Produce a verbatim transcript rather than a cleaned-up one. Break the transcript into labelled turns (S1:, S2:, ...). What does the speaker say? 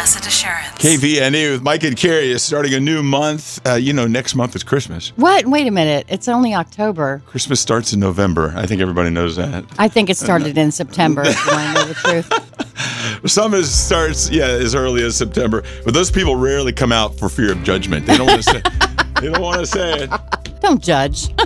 S1: Blessed Assurance.
S2: K V N E with Mike and Carrie is starting a new month. Uh, you know, next month is Christmas.
S3: What? Wait a minute. It's only October.
S2: Christmas starts in November. I think everybody knows that.
S3: I think it started in September, if you want to know the truth.
S2: Some is starts, yeah, as early as September. But those people rarely come out for fear of judgment. They don't want to say, they don't want to say it.
S3: Don't judge.